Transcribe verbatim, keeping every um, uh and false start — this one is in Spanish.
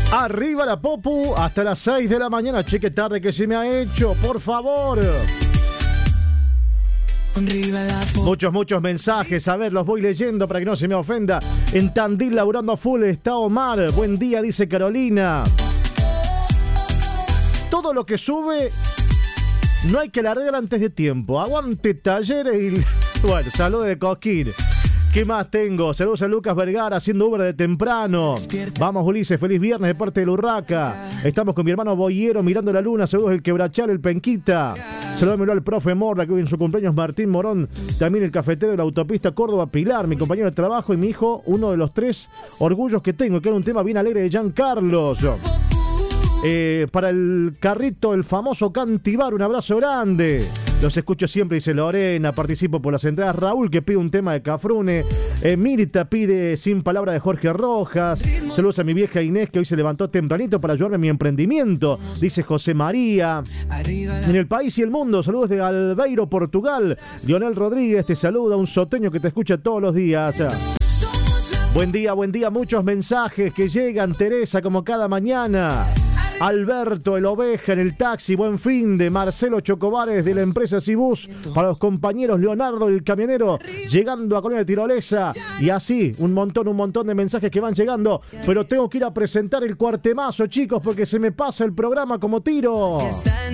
Arriba la Popu, hasta las seis de la mañana. Che, qué tarde que se me ha hecho, por favor. Muchos, muchos mensajes, a ver, los voy leyendo para que no se me ofenda. En Tandil, laburando a full, está Omar. Buen día, dice Carolina. Todo lo que sube, no hay que largar antes de tiempo. Aguante Talleres y... Bueno, saludos de Coquín. ¿Qué más tengo? Saludos a Lucas Vergara haciendo Uber de temprano. Vamos, Ulises, feliz viernes de parte del Urraca. Estamos con mi hermano Boyero mirando la luna. Saludos del Quebrachal, el Penquita. Saludamelo al profe Morla, que hoy en su cumpleaños Martín Morón. También el cafetero de la autopista Córdoba Pilar, mi compañero de trabajo y mi hijo, uno de los tres orgullos que tengo, que era un tema bien alegre de Giancarlos. Eh, para el carrito, el famoso Cantibar, un abrazo grande. Los escucho siempre, dice Lorena. Participo por las entradas. Raúl, que pide un tema de Cafrune. Eh, Mirta pide Sin Palabra de Jorge Rojas. Saludos a mi vieja Inés, que hoy se levantó tempranito para ayudarme en mi emprendimiento, dice José María. En el país y el mundo, saludos de Albeiro, Portugal. Lionel Rodríguez te saluda, un soteño que te escucha todos los días. Buen día, buen día. Muchos mensajes que llegan, Teresa, como cada mañana. Alberto, el oveja en el taxi, buen fin de Marcelo Chocobares de la empresa Cibus, para los compañeros Leonardo, el camionero, llegando a Colonia Tirolesa, y así, un montón, un montón de mensajes que van llegando, pero tengo que ir a presentar el cuartemazo, chicos, porque se me pasa el programa como tiro.